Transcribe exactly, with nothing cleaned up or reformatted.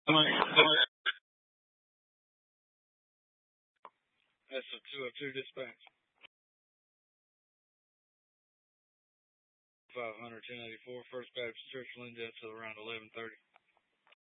That's a two oh two dispatch. five hundred, ten eighty-four, First Baptist Church, Lindale, till around eleven thirty.